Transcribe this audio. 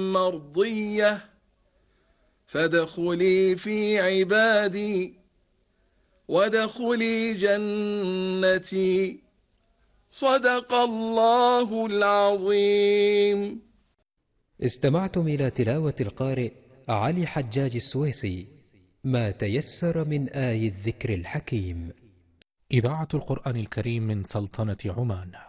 مرضية فادخلي في عبادي وادخلي جنتي. صدق الله العظيم. استمعتم إلى تلاوة القارئ علي حجاج السويسي، ما تيسر من آي الذكر الحكيم. إذاعة القرآن الكريم من سلطنة عمان.